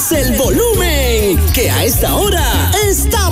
más el volumen, que a esta hora está